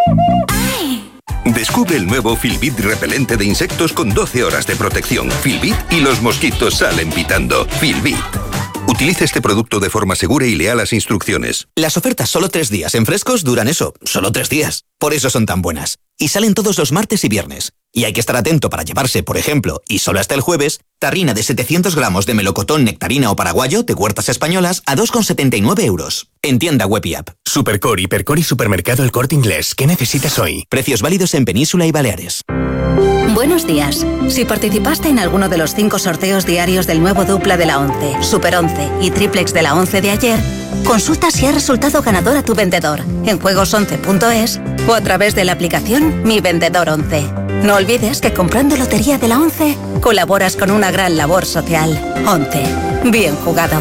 Descubre el nuevo Filbit repelente de insectos con 12 horas de protección. Filbit y los mosquitos salen pitando. Filbit. Utilice este producto de forma segura y lea las instrucciones. Las ofertas solo 3 días en Frescos duran eso, solo 3 días. Por eso son tan buenas. Y salen todos los martes y viernes. Y hay que estar atento para llevarse, por ejemplo, y solo hasta el jueves, tarrina de 700 gramos de melocotón, nectarina o paraguayo de Huertas Españolas a 2,79 euros. En tienda web y app. Supercore, Hipercore y Supermercado El Corte Inglés. ¿Qué necesitas hoy? Precios válidos en Península y Baleares. Buenos días. Si participaste en alguno de los 5 sorteos diarios del nuevo dupla de la 11, Super 11 y triplex de la 11 de ayer, consulta si ha resultado ganador a tu vendedor en juegos11.es o a través de la aplicación Mi Vendedor 11. No olvides que comprando Lotería de la 11 colaboras con una gran labor social. 11. Bien jugado.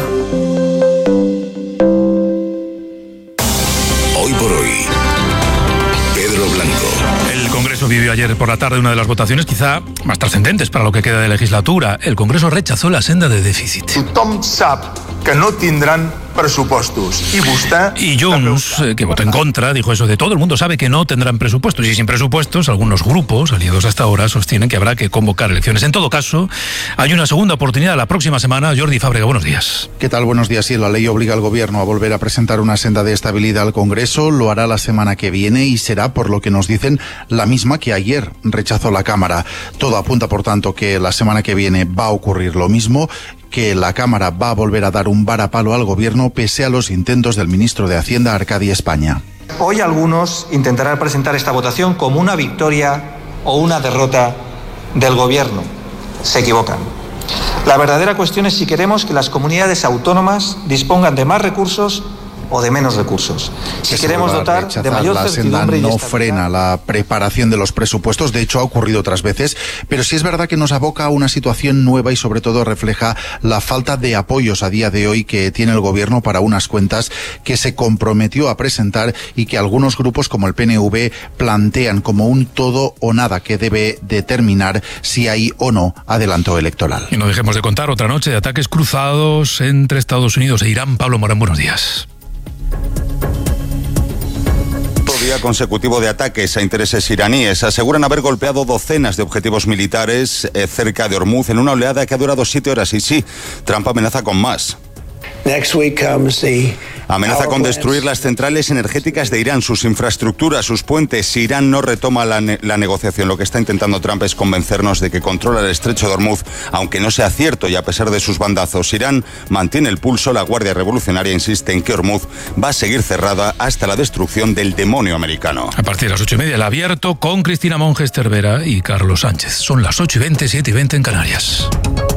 Hoy por hoy, Pedro Blanco. El Congreso vivió ayer por la tarde una de las votaciones quizá más trascendentes para lo que queda de legislatura. El Congreso rechazó la senda de déficit. Tothom sap que no tindran presupuestos. Y Junts, que votó en contra, dijo eso de todo el mundo sabe que no tendrán presupuestos. Y sin presupuestos, algunos grupos, aliados hasta ahora, sostienen que habrá que convocar elecciones. En todo caso, hay una segunda oportunidad la próxima semana. Jordi Fábrega, buenos días. ¿Qué tal? Buenos días. Sí, la ley obliga al Gobierno a volver a presentar una senda de estabilidad al Congreso. Lo hará la semana que viene y será, por lo que nos dicen, la misma que ayer rechazó la Cámara. Todo apunta, por tanto, que la semana que viene va a ocurrir lo mismo, que la Cámara va a volver a dar un varapalo al Gobierno pese a los intentos del ministro de Hacienda, Arcadi España. Hoy algunos intentarán presentar esta votación como una victoria o una derrota del Gobierno. Se equivocan. La verdadera cuestión es si queremos que las comunidades autónomas dispongan de más recursos o de menos recursos. Si queremos dotar de mayor certidumbre y no frena la preparación de los presupuestos, de hecho ha ocurrido otras veces, pero sí es verdad que nos aboca a una situación nueva y sobre todo refleja la falta de apoyos a día de hoy que tiene el Gobierno para unas cuentas que se comprometió a presentar y que algunos grupos como el PNV plantean como un todo o nada que debe determinar si hay o no adelanto electoral. Y no dejemos de contar otra noche de ataques cruzados entre Estados Unidos e Irán. Pablo Morán, buenos días. Día consecutivo de ataques a intereses iraníes. Aseguran haber golpeado docenas de objetivos militares cerca de Hormuz en una oleada que ha durado 7 horas. Y sí, Trump amenaza con más. Amenaza con destruir las centrales energéticas de Irán, sus infraestructuras, sus puentes. Si Irán no retoma la negociación, lo que está intentando Trump es convencernos de que controla el estrecho de Hormuz, aunque no sea cierto y a pesar de sus bandazos. Irán mantiene el pulso. La Guardia Revolucionaria insiste en que Hormuz va a seguir cerrada hasta la destrucción del demonio americano. A partir de las 8:30 el abierto con Cristina Monges Cervera y Carlos Sánchez. Son las 8:20, 7:20 en Canarias.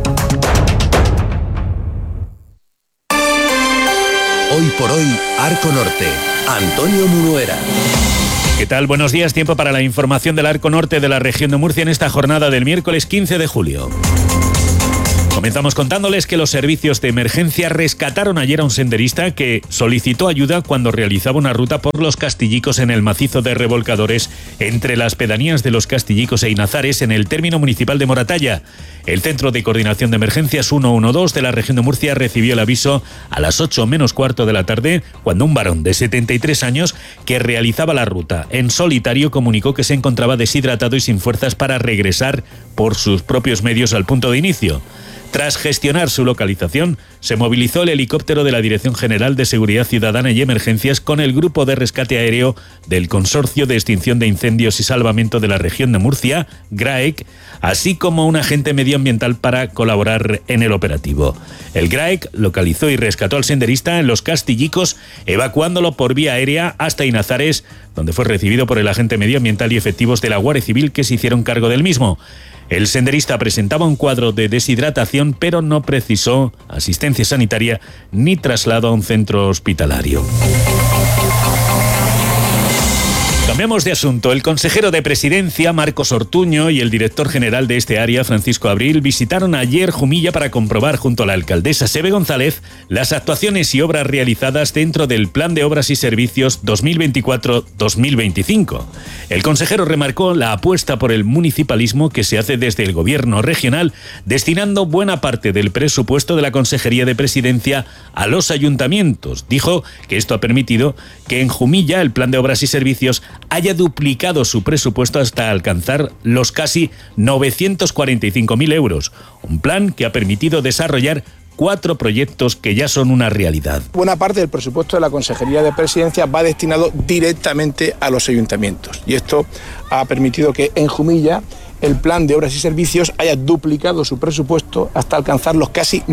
Hoy por hoy, Arco Norte. Antonio Munuera. ¿Qué tal? Buenos días. Tiempo para la información del Arco Norte de la región de Murcia en esta jornada del miércoles 15 de julio. Comenzamos contándoles que los servicios de emergencia rescataron ayer a un senderista que solicitó ayuda cuando realizaba una ruta por los Castillicos en el macizo de revolcadores entre las pedanías de los Castillicos e Inazares en el término municipal de Moratalla. El Centro de Coordinación de Emergencias 112 de la región de Murcia recibió el aviso a las 8 menos cuarto de la tarde cuando un varón de 73 años que realizaba la ruta en solitario comunicó que se encontraba deshidratado y sin fuerzas para regresar por sus propios medios al punto de inicio. Tras gestionar su localización, se movilizó el helicóptero de la Dirección General de Seguridad Ciudadana y Emergencias con el Grupo de Rescate Aéreo del Consorcio de Extinción de Incendios y Salvamento de la Región de Murcia, GRAEC, así como un agente medioambiental para colaborar en el operativo. El GRAEC localizó y rescató al senderista en los Castillicos, evacuándolo por vía aérea hasta Inazares, donde fue recibido por el agente medioambiental y efectivos de la Guardia Civil que se hicieron cargo del mismo. El senderista presentaba un cuadro de deshidratación, pero no precisó asistencia sanitaria ni traslado a un centro hospitalario. Cambiamos de asunto. El consejero de Presidencia, Marcos Ortuño, y el director general de este área, Francisco Abril, visitaron ayer Jumilla para comprobar junto a la alcaldesa Sebe González las actuaciones y obras realizadas dentro del Plan de Obras y Servicios 2024-2025. El consejero remarcó la apuesta por el municipalismo que se hace desde el gobierno regional, destinando buena parte del presupuesto de la Consejería de Presidencia a los ayuntamientos. Dijo que esto ha permitido que en Jumilla el Plan de Obras y Servicios haya duplicado su presupuesto hasta alcanzar los casi 945.000 euros. Un plan que ha permitido desarrollar 4 proyectos que ya son una realidad. Buena parte del presupuesto de la Consejería de Presidencia va destinado directamente a los ayuntamientos y esto ha permitido que en Jumilla el plan de obras y servicios haya duplicado su presupuesto hasta alcanzar los casi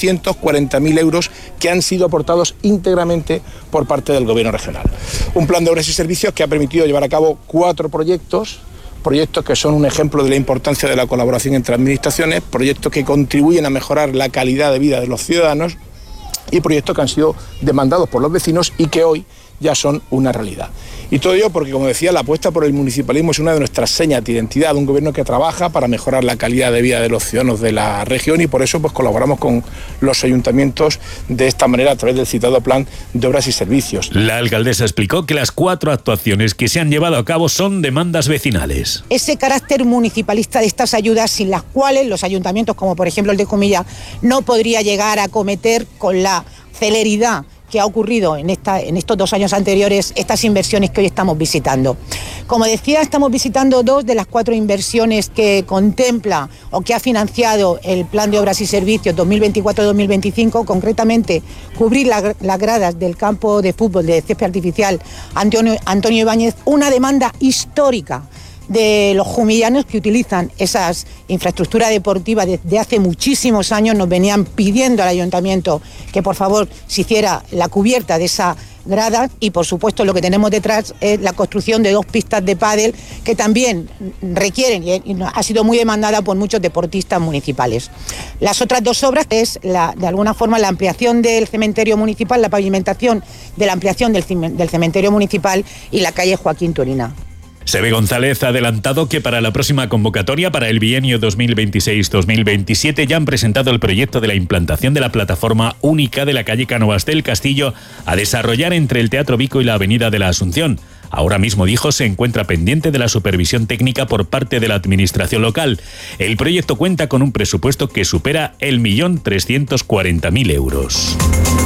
940.000 euros que han sido aportados íntegramente por parte del Gobierno regional. Un plan de obras y servicios que ha permitido llevar a cabo 4 proyectos que son un ejemplo de la importancia de la colaboración entre administraciones, proyectos que contribuyen a mejorar la calidad de vida de los ciudadanos y proyectos que han sido demandados por los vecinos y que hoy ya son una realidad. Y todo ello porque, como decía, la apuesta por el municipalismo es una de nuestras señas de identidad, de un gobierno que trabaja para mejorar la calidad de vida de los ciudadanos de la región y por eso pues colaboramos con los ayuntamientos de esta manera a través del citado plan de obras y servicios. La alcaldesa explicó que las 4 actuaciones que se han llevado a cabo son demandas vecinales. Ese carácter municipalista de estas ayudas sin las cuales los ayuntamientos, como por ejemplo el de Jumilla, no podría llegar a acometer con la celeridad que ha ocurrido en estos 2 años anteriores estas inversiones que hoy estamos visitando. Como decía, estamos visitando 2 de las 4 inversiones que contempla o que ha financiado el Plan de Obras y Servicios 2024-2025, concretamente cubrir las gradas del campo de fútbol de césped artificial Antonio Ibáñez, una demanda histórica de los jumillanos que utilizan esas infraestructuras deportivas desde hace muchísimos años. Nos venían pidiendo al ayuntamiento que por favor se hiciera la cubierta de esa grada y por supuesto lo que tenemos detrás es la construcción de 2 pistas de pádel que también requieren y ha sido muy demandada por muchos deportistas municipales. Las otras 2 obras es de alguna forma la ampliación del cementerio municipal, la pavimentación de la ampliación del cementerio municipal y la calle Joaquín Turina. Sebe González ha adelantado que para la próxima convocatoria, para el bienio 2026-2027, ya han presentado el proyecto de la implantación de la plataforma única de la calle Cánovas del Castillo a desarrollar entre el Teatro Vico y la Avenida de la Asunción. Ahora mismo, dijo, se encuentra pendiente de la supervisión técnica por parte de la administración local. El proyecto cuenta con un presupuesto que supera el 1.340.000 euros.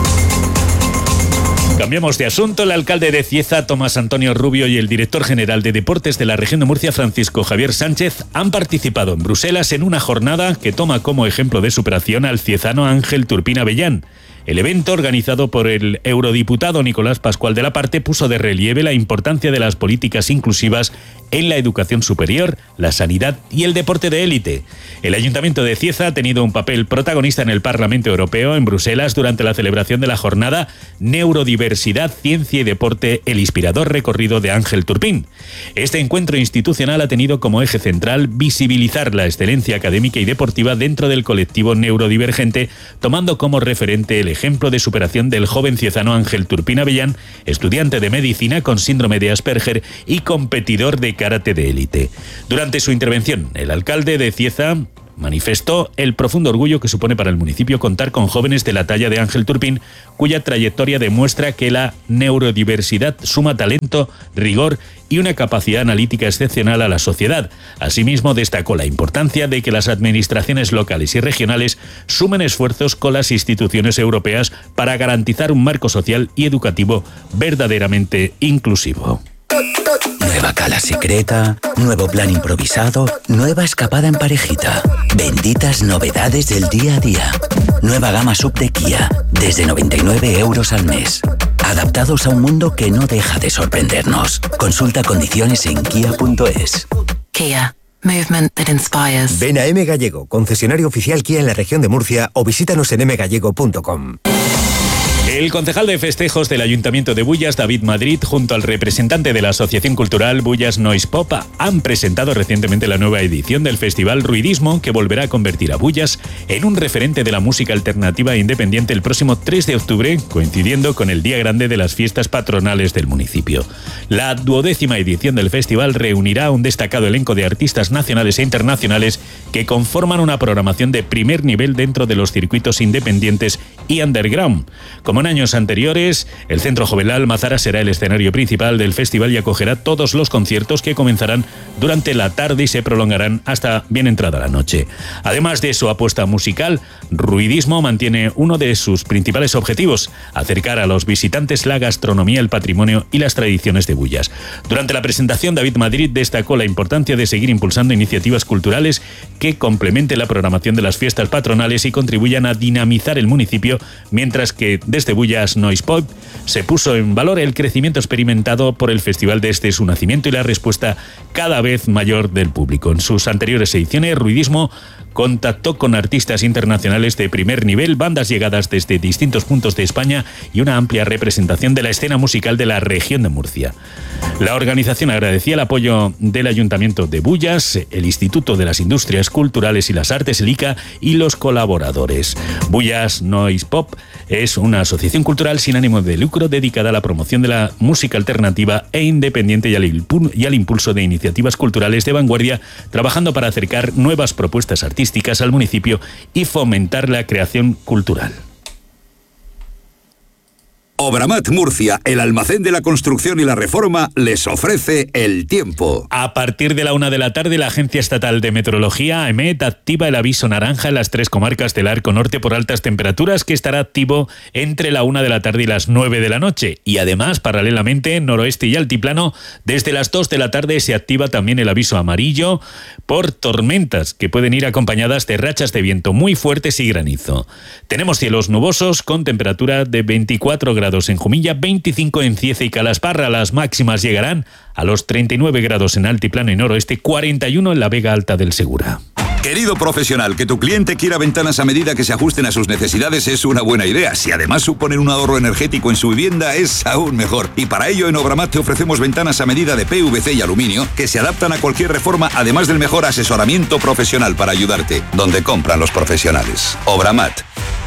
Cambiamos de asunto. El alcalde de Cieza, Tomás Antonio Rubio, y el director general de Deportes de la región de Murcia, Francisco Javier Sánchez, han participado en Bruselas en una jornada que toma como ejemplo de superación al ciezano Ángel Turpín Avellán. El evento, organizado por el eurodiputado Nicolás Pascual de la Parte, puso de relieve la importancia de las políticas inclusivas en la educación superior, la sanidad y el deporte de élite. El Ayuntamiento de Cieza ha tenido un papel protagonista en el Parlamento Europeo en Bruselas durante la celebración de la jornada Neurodiversidad, Ciencia y Deporte, el inspirador recorrido de Ángel Turpín. Este encuentro institucional ha tenido como eje central visibilizar la excelencia académica y deportiva dentro del colectivo neurodivergente, tomando como referente el ejemplo de superación del joven ciezano Ángel Turpín Avellán, estudiante de medicina con síndrome de Asperger y competidor de karate de élite. Durante su intervención, el alcalde de Cieza manifestó el profundo orgullo que supone para el municipio contar con jóvenes de la talla de Ángel Turpín, cuya trayectoria demuestra que la neurodiversidad suma talento, rigor y una capacidad analítica excepcional a la sociedad. Asimismo, destacó la importancia de que las administraciones locales y regionales sumen esfuerzos con las instituciones europeas para garantizar un marco social y educativo verdaderamente inclusivo. Nueva cala secreta, nuevo plan improvisado, nueva escapada en parejita. Benditas novedades del día a día. Nueva gama sub de Kia, desde 99 euros al mes. Adaptados a un mundo que no deja de sorprendernos. Consulta condiciones en kia.es. Kia. Movement that inspires. Ven a M Gallego, concesionario oficial Kia en la región de Murcia, o visítanos en mgallego.com. El concejal de festejos del Ayuntamiento de Bullas, David Madrid, junto al representante de la Asociación Cultural Bullas Noise Pop, han presentado recientemente la nueva edición del Festival Ruidismo, que volverá a convertir a Bullas en un referente de la música alternativa e independiente el próximo 3 de octubre, coincidiendo con el día grande de las fiestas patronales del municipio. La 12ª edición del festival reunirá a un destacado elenco de artistas nacionales e internacionales que conforman una programación de primer nivel dentro de los circuitos independientes y underground. Como en años anteriores, el Centro Jovelal Almazara será el escenario principal del festival y acogerá todos los conciertos que comenzarán durante la tarde y se prolongarán hasta bien entrada la noche. Además de su apuesta musical, Ruidismo mantiene uno de sus principales objetivos: acercar a los visitantes la gastronomía, el patrimonio y las tradiciones de Bullas. Durante la presentación, David Madrid destacó la importancia de seguir impulsando iniciativas culturales que complementen la programación de las fiestas patronales y contribuyan a dinamizar el municipio, mientras que desde Bullas Noise Pop se puso en valor el crecimiento experimentado por el festival desde su nacimiento y la respuesta cada vez mayor del público. En sus anteriores ediciones, Ruidismo contactó con artistas internacionales de primer nivel, bandas llegadas desde distintos puntos de España y una amplia representación de la escena musical de la región de Murcia. La organización agradecía el apoyo del Ayuntamiento de Bullas, el Instituto de las Industrias Culturales y las Artes, el ICA, y los colaboradores. Bullas Noise Pop es una asociación cultural sin ánimo de lucro dedicada a la promoción de la música alternativa e independiente y al impulso de iniciativas culturales de vanguardia, trabajando para acercar nuevas propuestas artísticas al municipio y fomentar la creación cultural. Obramat Murcia, el almacén de la construcción y la reforma, les ofrece el tiempo. A partir de la 1 de la tarde, la Agencia Estatal de Meteorología, AEMET, activa el aviso naranja en las 3 comarcas del Arco Norte por altas temperaturas, que estará activo entre la 1 de la tarde y las 9 de la noche. Y además, paralelamente, en noroeste y altiplano, desde las 2 de la tarde se activa también el aviso amarillo por tormentas, que pueden ir acompañadas de rachas de viento muy fuertes y granizo. Tenemos cielos nubosos con temperatura de 24 grados en Jumilla, 25 en Cieza y Calasparra. Las máximas llegarán a los 39 grados en altiplano y noroeste, 41 en la Vega Alta del Segura. Querido profesional, que tu cliente quiera ventanas a medida que se ajusten a sus necesidades es una buena idea. Si además suponen un ahorro energético en su vivienda, es aún mejor. Y para ello, en Obramat te ofrecemos ventanas a medida de PVC y aluminio que se adaptan a cualquier reforma, además del mejor asesoramiento profesional para ayudarte. Donde compran los profesionales. Obramat.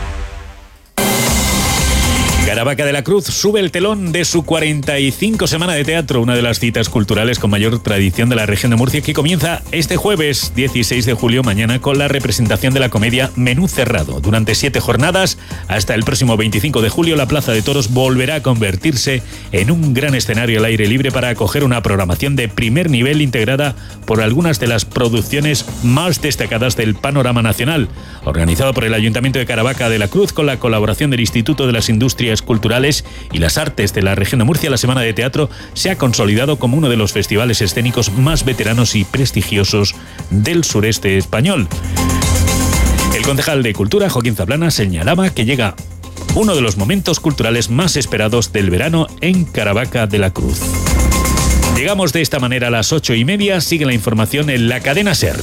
Caravaca de la Cruz sube el telón de su 45 Semana de Teatro, una de las citas culturales con mayor tradición de la región de Murcia, que comienza este jueves 16 de julio, mañana, con la representación de la comedia Menú Cerrado. Durante 7 jornadas, hasta el próximo 25 de julio, la Plaza de Toros volverá a convertirse en un gran escenario al aire libre para acoger una programación de primer nivel integrada por algunas de las producciones más destacadas del panorama nacional. Organizado por el Ayuntamiento de Caravaca de la Cruz con la colaboración del Instituto de las Industrias Culturales y las Artes de la región de Murcia, la Semana de Teatro se ha consolidado como uno de los festivales escénicos más veteranos y prestigiosos del sureste español. El concejal de Cultura, Joaquín Zaplana, señalaba que llega uno de los momentos culturales más esperados del verano en Caravaca de la Cruz. Llegamos de esta manera a las 8:30. Sigue la información en la cadena SER.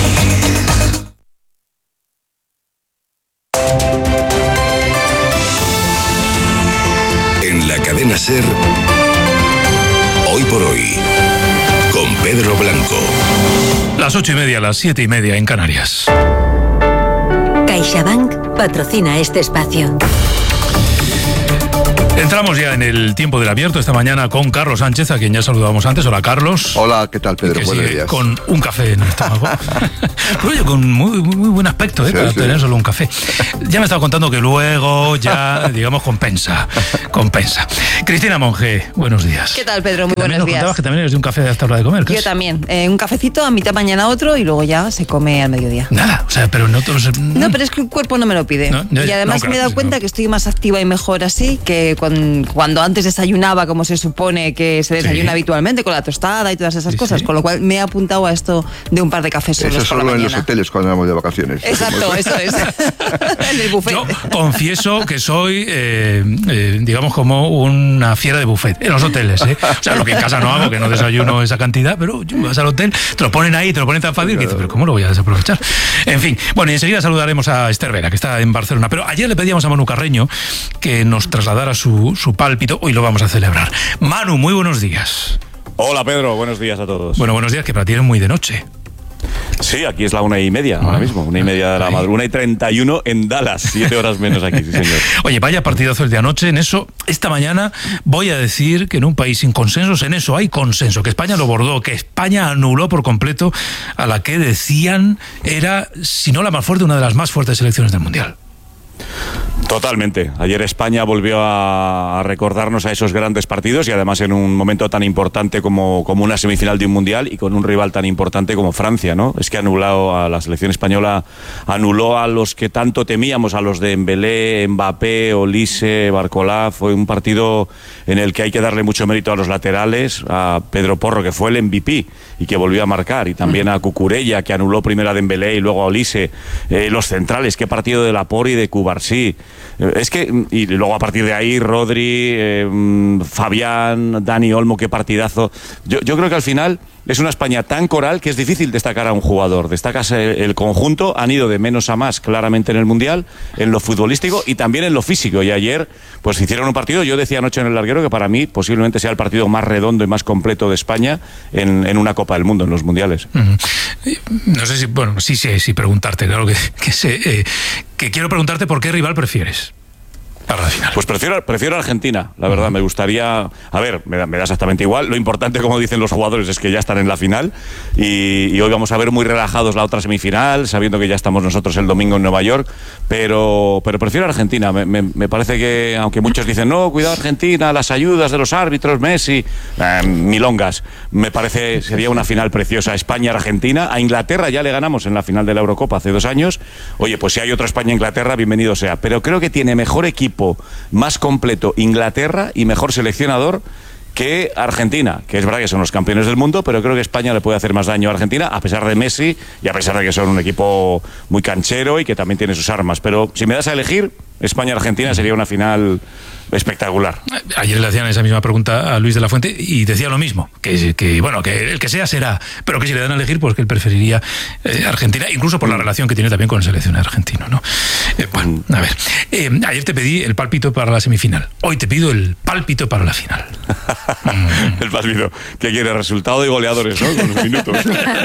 En la cadena SER, hoy por hoy, con Pedro Blanco. Las 8:30, las 7:30 en Canarias. CaixaBank patrocina este espacio. Entramos ya en el tiempo del abierto esta mañana con Carlos Sánchez, a quien ya saludábamos antes. Hola, Carlos. Hola, ¿qué tal, Pedro? Buenos días. Con un café en el estómago. Oye, con muy buen aspecto, para tener solo un café. Ya me estaba contando que luego ya, digamos, compensa. Cristina Monge, buenos días. ¿Qué tal, Pedro? Muy buenos días. Nos contabas que también eres de un café de esta hora de comer. Yo también. Un cafecito, a mitad mañana otro y luego ya se come al mediodía. Nada, o sea, pero no todos... No, pero es que el cuerpo no me lo pide. Y además me he dado cuenta que estoy más activa y mejor así que cuando antes desayunaba como se supone que se desayuna habitualmente, con la tostada y todas esas cosas, con lo cual me he apuntado a esto de un par de cafés solos. Eso solo en los hoteles cuando vamos de vacaciones. Exacto, eso es. En el buffet. Yo confieso que soy, digamos, como una fiera de buffet en los hoteles, ¿eh? O sea, lo que en casa no hago, que no desayuno esa cantidad, pero vas al hotel, te lo ponen ahí, te lo ponen tan fácil, que dices, pero ¿cómo lo voy a desaprovechar? En fin, bueno, y enseguida saludaremos a Esther Vera, que está en Barcelona, pero ayer le pedíamos a Manu Carreño que nos trasladara su pálpito. Hoy lo vamos a celebrar. Manu, muy buenos días. Hola, Pedro, buenos días a todos. Bueno, buenos días, que para ti es muy de noche. Sí, aquí es la 1:30 ahora mismo, 1:30 de la madrugada, 1:31 en Dallas, 7 horas menos aquí, sí señor. Oye, vaya partidazo el de anoche. En eso, esta mañana voy a decir que en un país sin consensos, en eso hay consenso, que España lo bordó, que España anuló por completo a la que decían era, si no la más fuerte, una de las más fuertes selecciones del Mundial. Totalmente. Ayer España volvió a recordarnos a esos grandes partidos y además en un momento tan importante como una semifinal de un mundial y con un rival tan importante como Francia, ¿no? Es que anulado a la selección española, anuló a los que tanto temíamos, a los de Dembélé, Mbappé, Olise, Barcola. Fue un partido en el que hay que darle mucho mérito a los laterales, a Pedro Porro, que fue el MVP y que volvió a marcar, y también a Cucurella, que anuló primero a Dembélé y luego a Olise. Los centrales, qué partido de Laporte y de Cubarsí. Es que, y luego a partir de ahí, Rodri, Fabián, Dani Olmo, qué partidazo. Yo creo que al final es una España tan coral que es difícil destacar a un jugador. Destacas el conjunto, han ido de menos a más claramente en el Mundial, en lo futbolístico y también en lo físico. Y ayer, pues hicieron un partido, yo decía anoche en el larguero que para mí posiblemente sea el partido más redondo y más completo de España en una Copa del Mundo, en los Mundiales. No sé si, bueno, sí preguntarte, claro que quiero preguntarte por qué rival prefieres para la final. Pues prefiero Argentina, la verdad. Me gustaría, a ver, me da exactamente igual. Lo importante, como dicen los jugadores, es que ya están en la final y hoy vamos a ver muy relajados la otra semifinal, sabiendo que ya estamos nosotros el domingo en Nueva York, pero prefiero Argentina. Me parece que, aunque muchos dicen, no, cuidado Argentina, las ayudas de los árbitros, Messi, milongas, me parece sería una final preciosa. España-Argentina, a Inglaterra ya le ganamos en la final de la Eurocopa hace 2 años. Oye, pues si hay otra España-Inglaterra, bienvenido sea, pero creo que tiene mejor equipo, más completo Inglaterra y mejor seleccionador que Argentina, que es verdad que son los campeones del mundo, pero creo que España le puede hacer más daño a Argentina, a pesar de Messi y a pesar de que son un equipo muy canchero y que también tiene sus armas. Pero si me das a elegir, España-Argentina sería una final espectacular. Ayer le hacían esa misma pregunta a Luis de la Fuente y decía lo mismo, que bueno, que el que sea será, pero que si le dan a elegir, pues que él preferiría Argentina, incluso por la relación que tiene también con el seleccionado argentino, ¿no? Bueno, a ver, ayer te pedí el pálpito para la semifinal, hoy te pido el pálpito para la final. El pálpito, que quiere resultado y goleadores, ¿no? Con los minutos.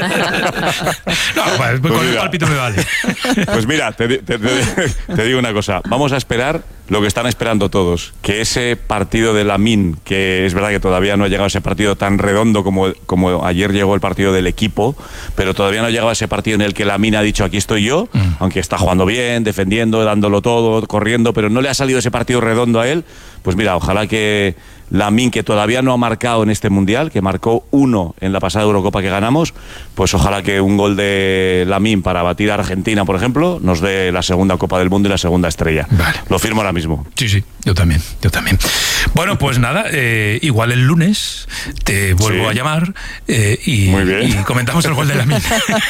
No, pues con el pálpito me vale. Pues mira, te digo una cosa, vamos a esperar lo que están esperando todos, que ese partido de Lamine, que es verdad que todavía no ha llegado a ese partido tan redondo como ayer llegó el partido del equipo, pero todavía no ha llegado a ese partido en el que Lamine ha dicho aquí estoy yo, aunque está jugando bien, defendiendo, dándolo todo, corriendo, pero no le ha salido ese partido redondo a él. Pues mira, ojalá que Lamine, que todavía no ha marcado en este Mundial, que marcó 1 en la pasada Eurocopa que ganamos, pues ojalá que un gol de Lamine para batir a Argentina, por ejemplo, nos dé la segunda Copa del Mundo y la segunda estrella. Vale. Lo firmo ahora mismo. Sí, yo también. Bueno, pues nada, igual el lunes te vuelvo a llamar y comentamos el gol de Lamine.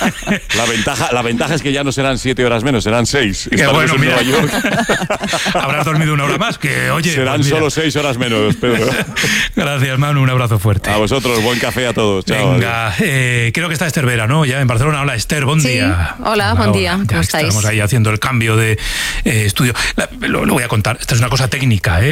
La ventaja es que ya no serán 7 horas menos, serán 6. Bueno, en Nueva York. Habrás dormido 1 hora más, que oye... Serán pues solo 6 horas menos, Pedro. Gracias, Manu, un abrazo fuerte. A vosotros, buen café a todos. Chao. Venga, creo que está Esther Vera, ¿no? Ya en Barcelona. Hola, Esther, buen día. Hola, buen día. ¿Cómo estáis? Estamos ahí haciendo el cambio de estudio. Lo voy a contar. Esta es una cosa técnica,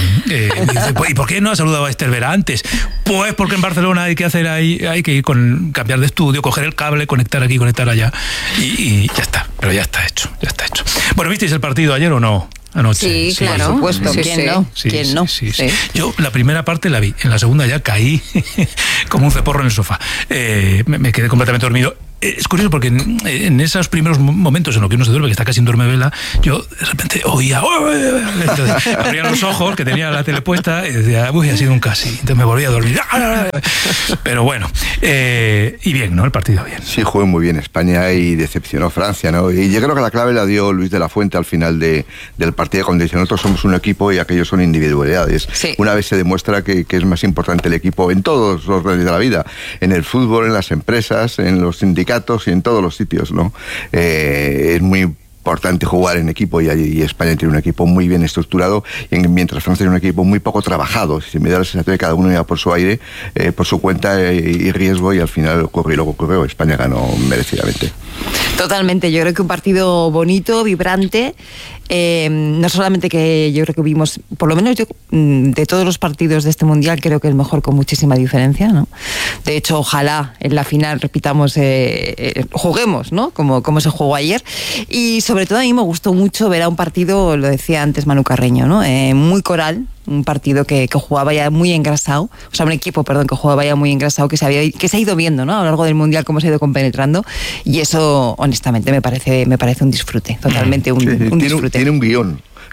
¿y por qué no ha saludado a Esther Vera antes? Pues porque en Barcelona hay que ir cambiar de estudio, coger el cable, conectar aquí, conectar allá y ya está. Pero ya está hecho. Bueno, ¿visteis el partido ayer o no? Anoche. Sí, claro, por supuesto. ¿Quién no? Sí. Yo la primera parte la vi, en la segunda ya caí como un ceporro en el sofá. Me quedé completamente dormido. Es curioso porque en esos primeros momentos en los que uno se duerme, que está casi en duermevela, yo de repente oía, entonces, abría los ojos, que tenía la tele puesta, y decía, uy, ha sido un casi. Entonces me volví a dormir. Pero bueno, y bien, ¿no? El partido bien. Sí, jugó muy bien España y decepcionó Francia, ¿no? Y yo creo que la clave la dio Luis de la Fuente al final del partido, cuando dice, nosotros somos un equipo y aquellos son individualidades. Sí. Una vez se demuestra que es más importante el equipo en todos los órdenes de la vida, en el fútbol, en las empresas, en los sindicatos y en todos los sitios, ¿no? Es muy importante jugar en equipo y España tiene un equipo muy bien estructurado mientras Francia tiene un equipo muy poco trabajado. Si me da la sensación de que cada uno iba por su aire, por su cuenta y riesgo, y al final ocurrió lo que ocurrió. España ganó merecidamente. Totalmente, yo creo que un partido bonito, vibrante, no solamente que yo creo que vimos, por lo menos yo, de todos los partidos de este Mundial, creo que el mejor con muchísima diferencia, ¿no? De hecho, ojalá en la final repitamos, juguemos, ¿no? Como se jugó ayer. Y sobre todo a mí me gustó mucho ver a un partido, lo decía antes Manu Carreño, ¿no? Muy coral, un partido que jugaba ya muy engrasado, o sea, un equipo, perdón, que jugaba ya muy engrasado, que se ha ido viendo, ¿no? A lo largo del Mundial cómo se ha ido compenetrando, y eso, honestamente, me parece un disfrute, totalmente un disfrute. Tiene un guión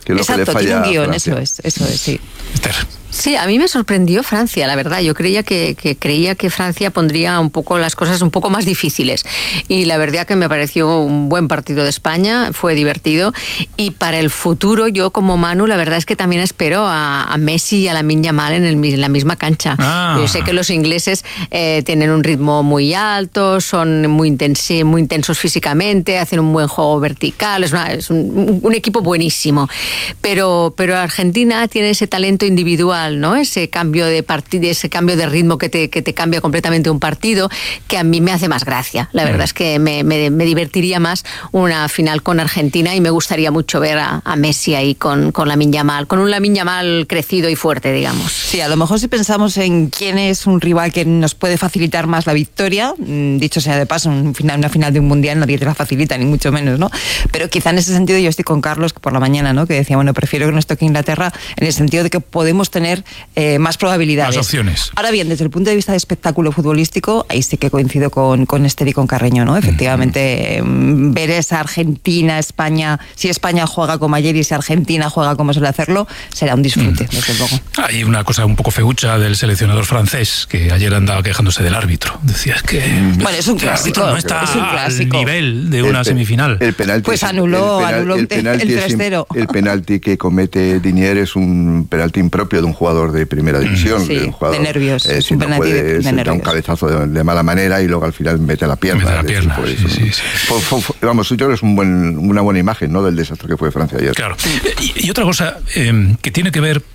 Que es lo que le falla tiene un guión, a Francia. eso es, sí. Sí, a mí me sorprendió Francia, la verdad. Yo creía que Francia pondría un poco las cosas un poco más difíciles. Y la verdad que me pareció un buen partido de España, fue divertido. Y para el futuro, yo como Manu, la verdad es que también espero a Messi y a Lamine Yamal en la misma cancha. Yo sé que los ingleses tienen un ritmo muy alto, son muy intensos físicamente, hacen un buen juego vertical, es un equipo buenísimo. Pero Argentina tiene ese talento individual, ¿no? Ese cambio de partido, ese cambio de ritmo que te cambia completamente un partido, que a mí me hace más gracia. La verdad es que me divertiría más una final con Argentina y me gustaría mucho ver a Messi ahí con Lamine Yamal, con un Lamine Yamal crecido y fuerte, digamos. Sí, a lo mejor si pensamos en quién es un rival que nos puede facilitar más la victoria, dicho sea de paso, una final de un mundial nadie te la facilita, ni mucho menos, ¿no? Pero quizá en ese sentido yo estoy con Carlos, que por la mañana, ¿no? Que decía, bueno, prefiero que nos toque Inglaterra, en el sentido de que podemos tener más probabilidades. Más opciones. Ahora bien, desde el punto de vista de espectáculo futbolístico, ahí sí que coincido con Esther y con Carreño, ¿no? Efectivamente, ver esa Argentina-España, si España juega como ayer y si Argentina juega como suele hacerlo, será un disfrute, desde luego. Hay una cosa un poco feucha del seleccionador francés, que ayer andaba quejándose del árbitro. Decía, es que bueno, es un clásico, no está al nivel de una semifinal. El penalti, pues anuló el 3-0. El penalti que comete Dinier es un penalti impropio de un jugador de primera división. Sí, de un jugador, de nervios. Si no puede, se da un cabezazo de mala manera y luego al final mete la pierna. Vamos, yo creo que es una buena imagen, ¿no?, del desastre que fue Francia ayer. Claro. Y otra cosa que tiene que ver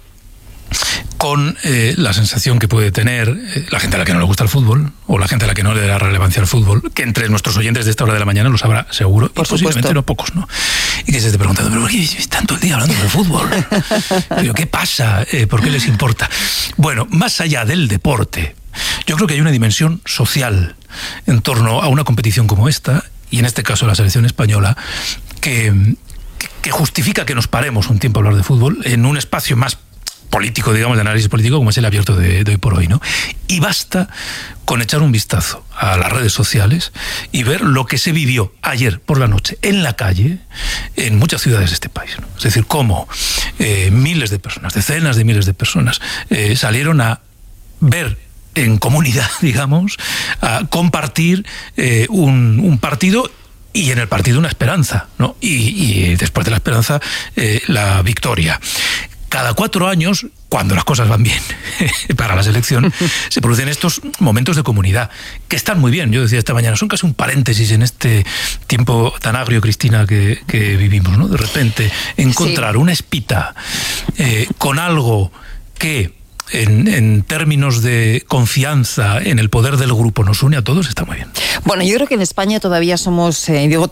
con la sensación que puede tener la gente a la que no le gusta el fútbol, o la gente a la que no le da relevancia al fútbol, que entre nuestros oyentes de esta hora de la mañana lo sabrá seguro, y posiblemente no pocos, ¿no? Y que se esté preguntando, ¿pero por qué están todo el día hablando de fútbol? ¿Pero qué pasa? ¿Por qué les importa? Bueno, más allá del deporte, yo creo que hay una dimensión social en torno a una competición como esta, y en este caso la selección española, que justifica que nos paremos un tiempo a hablar de fútbol en un espacio más político, digamos, de análisis político, como es el abierto de hoy por hoy, ¿no? Y basta con echar un vistazo a las redes sociales y ver lo que se vivió ayer por la noche en la calle en muchas ciudades de este país, ¿no? Es decir, cómo miles de personas, decenas de miles de personas salieron a ver en comunidad, digamos, a compartir un partido, y en el partido una esperanza, ¿no? Y después de la esperanza, la victoria. Cada 4 años, cuando las cosas van bien para la selección, se producen estos momentos de comunidad, que están muy bien. Yo decía esta mañana, son casi un paréntesis en este tiempo tan agrio, Cristina, que vivimos, ¿no? De repente, encontrar una espita con algo que en términos de confianza en el poder del grupo nos une a todos, está muy bien. Bueno, yo creo que en España todavía somos,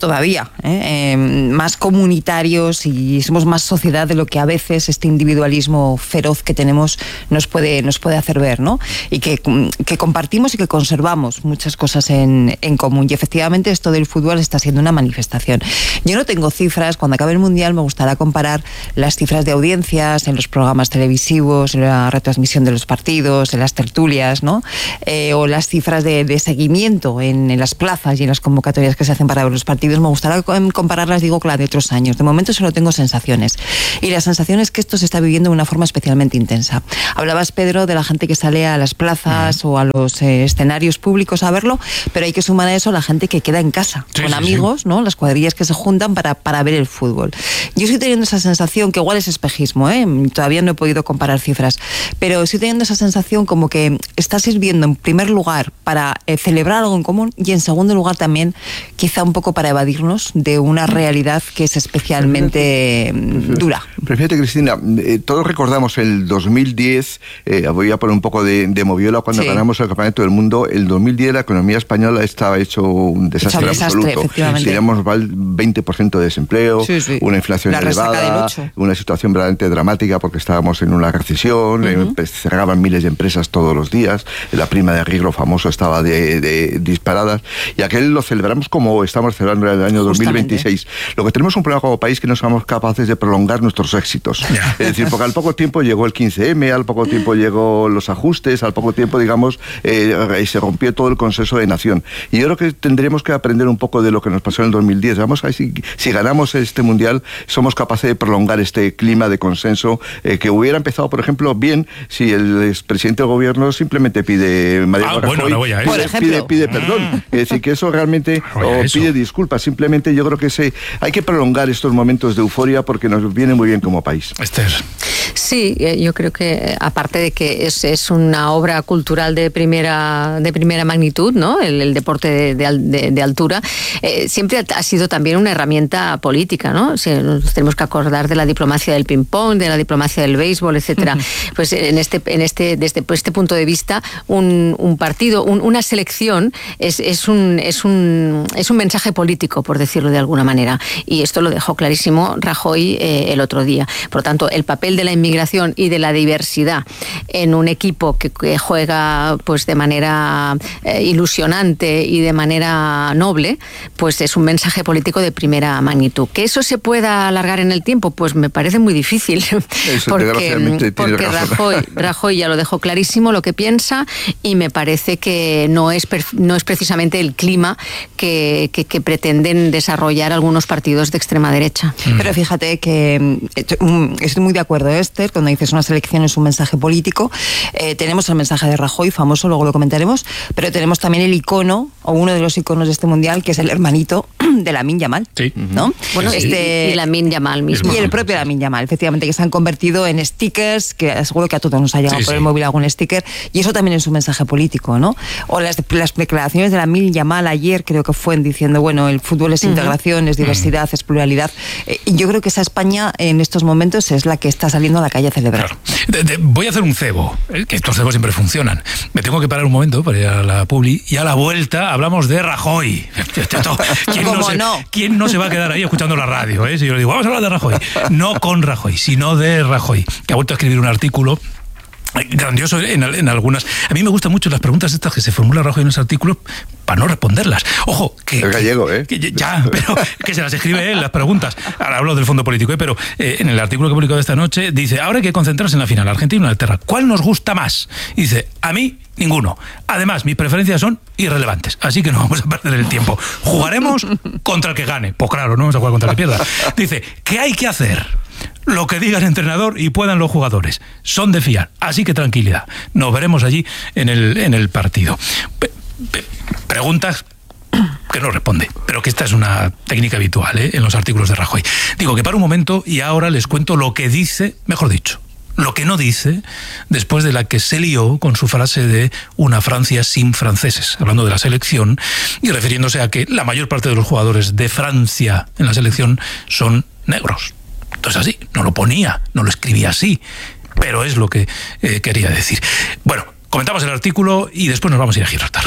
más comunitarios y somos más sociedad de lo que a veces este individualismo feroz que tenemos nos puede hacer ver, ¿no? Y que compartimos y que conservamos muchas cosas en común. Y efectivamente esto del fútbol está siendo una manifestación. Yo no tengo cifras, cuando acabe el Mundial me gustará comparar las cifras de audiencias en los programas televisivos, en la retransmisión de los partidos, en las tertulias, ¿no? O las cifras de seguimiento en las plazas y en las convocatorias que se hacen para ver los partidos. Me gustaría compararlas, digo, con las de otros años. De momento solo tengo sensaciones. Y la sensación es que esto se está viviendo de una forma especialmente intensa. Hablabas, Pedro, de la gente que sale a las plazas o a los escenarios públicos a verlo, pero hay que sumar a eso la gente que queda en casa, con amigos, ¿no? Las cuadrillas que se juntan para ver el fútbol. Yo estoy teniendo esa sensación, que igual es espejismo, todavía no he podido comparar cifras, pero estoy teniendo esa sensación como que está sirviendo en primer lugar para celebrar algo en común, y en segundo lugar también quizá un poco para evadirnos de una realidad que es especialmente dura. Pero fíjate, Cristina, todos recordamos el 2010, voy a poner un poco de moviola, cuando ganamos el Campeonato del Mundo. El 2010 la economía española estaba hecho un desastre absoluto. Teníamos 20% de desempleo, una inflación elevada, una situación verdaderamente dramática porque estábamos en una recesión, cerraban miles de empresas todos los días, la prima de riesgo famoso estaba de disparadas, y aquel lo celebramos como estamos celebrando el año 2026. Lo que tenemos es un problema como país que no somos capaces de prolongar nuestros éxitos. Es decir, porque al poco tiempo llegó el 15M, al poco tiempo llegó los ajustes, al poco tiempo, digamos, se rompió todo el consenso de nación. Y yo creo que tendremos que aprender un poco de lo que nos pasó en el 2010. Vamos a ver si ganamos este mundial, somos capaces de prolongar este clima de consenso que hubiera empezado, por ejemplo, bien si el expresidente del gobierno simplemente pide pide perdón. Es decir, que eso realmente pide disculpas. Simplemente yo creo que hay que prolongar estos momentos de euforia porque nos viene muy bien como país. Esther. Sí, yo creo que aparte de que es una obra cultural de primera magnitud, ¿no? El deporte de altura, siempre ha sido también una herramienta política, ¿no? Nos tenemos que acordar de la diplomacia del ping-pong, de la diplomacia del béisbol, etcétera. Pues desde este punto de vista, un partido, una selección es un mensaje político, por decirlo de alguna manera. Y esto lo dejó clarísimo Rajoy el otro día. Por lo tanto, el papel de la inmigración y de la diversidad en un equipo que juega pues de manera ilusionante y de manera noble, pues es un mensaje político de primera magnitud. Que eso se pueda alargar en el tiempo, pues me parece muy difícil, porque Rajoy ya lo dejó clarísimo lo que piensa, y me parece que no es precisamente el clima que pretenden desarrollar algunos partidos de extrema derecha. Pero fíjate que estoy muy de acuerdo, Esther, cuando dices una selección es un mensaje político. Tenemos el mensaje de Rajoy, famoso, luego lo comentaremos, pero tenemos también el icono, o uno de los iconos de este mundial, que es el hermanito de Lamine Yamal, ¿no? Bueno, y Lamine Yamal mismo. Y el propio Lamine Yamal, efectivamente, que se han convertido en stickers, que seguro que a todos nos ha llegado por el móvil algún sticker, y eso también es un mensaje político, ¿no? O las declaraciones de Lamine Yamal ayer, creo que fue diciendo, bueno, el fútbol es integración, es diversidad, es pluralidad. Y yo creo que esa España en estos momentos es la que está saliendo a la calle a celebrar. Claro. Voy a hacer un cebo, que estos cebos siempre funcionan. Me tengo que parar un momento para ir a la publi, y a la vuelta hablamos de Rajoy. ¿Quién no se va a quedar ahí escuchando la radio? Si yo le digo, vamos a hablar de Rajoy. No con Rajoy, sino de Rajoy, que ha vuelto a escribir un artículo grandioso en algunas. A mí me gustan mucho las preguntas estas que se formula Rajoy en ese artículo para no responderlas. Ojo, es gallego, pero que se las escribe él, las preguntas. Ahora hablo del fondo político, pero en el artículo que he publicado esta noche dice, ahora hay que concentrarse en la final, Argentina y Inglaterra. ¿Cuál nos gusta más? Y dice, a mí ninguno. Además, mis preferencias son irrelevantes, así que no vamos a perder el tiempo. Jugaremos contra el que gane. Pues claro, no vamos a jugar contra el que pierda. Dice, ¿qué hay que hacer? Lo que diga el entrenador y puedan los jugadores. Son de fiar, así que tranquilidad. Nos veremos allí en el partido. Preguntas que no responde, pero que esta es una técnica habitual en los artículos de Rajoy. Digo que para un momento y ahora les cuento lo que dice, mejor dicho, lo que no dice después de la que se lió con su frase de una Francia sin franceses, hablando de la selección y refiriéndose a que la mayor parte de los jugadores de Francia en la selección son negros. Entonces así, no lo ponía, no lo escribía así, pero es lo que quería decir. Bueno, comentamos el artículo y después nos vamos a ir a Gibraltar.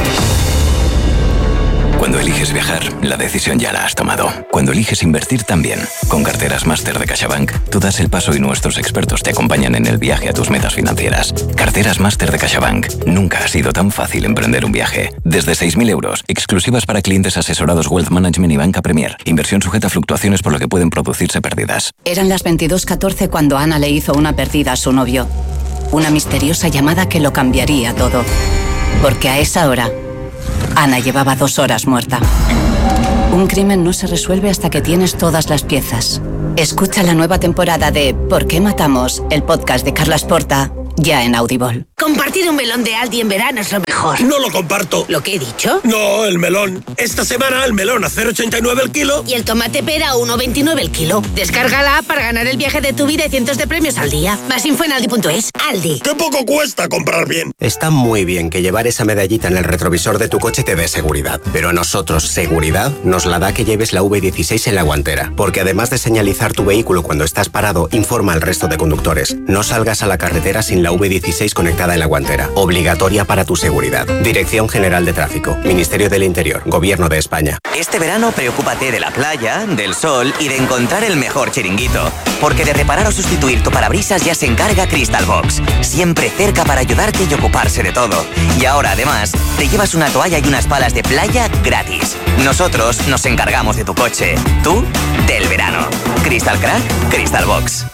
Cuando eliges viajar, la decisión ya la has tomado. Cuando eliges invertir también. Con Carteras Máster de CaixaBank, tú das el paso y nuestros expertos te acompañan en el viaje a tus metas financieras. Carteras Máster de CaixaBank. Nunca ha sido tan fácil emprender un viaje. Desde 6.000 euros, exclusivas para clientes asesorados Wealth Management y Banca Premier. Inversión sujeta a fluctuaciones por lo que pueden producirse pérdidas. Eran las 22:14 cuando Ana le hizo una pérdida a su novio. Una misteriosa llamada que lo cambiaría todo. Porque a esa hora, Ana llevaba 2 horas muerta. Un crimen no se resuelve hasta que tienes todas las piezas. Escucha la nueva temporada de ¿Por qué matamos?, el podcast de Carlas Porta, ya en Audible. Compartir un melón de Aldi en verano es lo mejor. No lo comparto. ¿Lo que he dicho? No, el melón. Esta semana el melón a 0,89 el kilo. Y el tomate pera a 1,29 el kilo. Descarga la app para ganar el viaje de tu vida y cientos de premios al día. Más info en aldi.es. Aldi. ¡Qué poco cuesta comprar bien! Está muy bien que llevar esa medallita en el retrovisor de tu coche te dé seguridad. Pero a nosotros, seguridad, nos la da que lleves la V16 en la guantera. Porque además de señalizar tu vehículo cuando estás parado, informa al resto de conductores. No salgas a la carretera sin la V16 conectada en la guantera. Obligatoria para tu seguridad. Dirección General de Tráfico. Ministerio del Interior. Gobierno de España. Este verano preocúpate de la playa, del sol y de encontrar el mejor chiringuito. Porque de reparar o sustituir tu parabrisas ya se encarga Crystal Box. Siempre cerca para ayudarte y ocuparse de todo. Y ahora además te llevas una toalla y unas palas de playa gratis. Nosotros nos encargamos de tu coche. Tú, del verano. Crystal Crack, Crystal Box.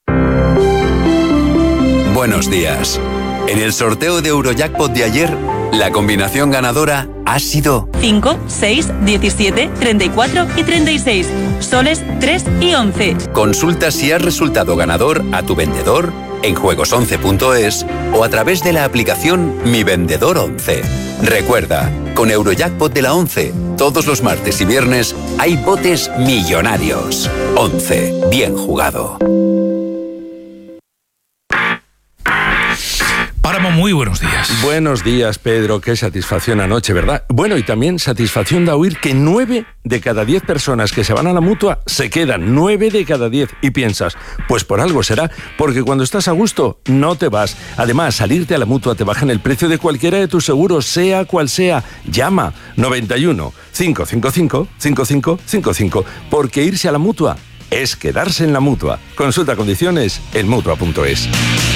Buenos días. En el sorteo de Eurojackpot de ayer, la combinación ganadora ha sido 5, 6, 17, 34 y 36. Soles 3 y 11. Consulta si has resultado ganador a tu vendedor en juegos11.es o a través de la aplicación Mi Vendedor 11. Recuerda, con Eurojackpot de la 11, todos los martes y viernes hay botes millonarios. 11. Bien jugado. Páramo, muy buenos días. Buenos días, Pedro. Qué satisfacción anoche, ¿verdad? Bueno, y también satisfacción de oír que 9 de cada 10 personas que se van a la Mutua se quedan. 9 de cada 10. Y piensas, pues por algo será, porque cuando estás a gusto, no te vas. Además, salirte a la Mutua te bajan el precio de cualquiera de tus seguros, sea cual sea. Llama 91 555 5555, porque irse a la Mutua es quedarse en la Mutua. Consulta condiciones en Mutua.es.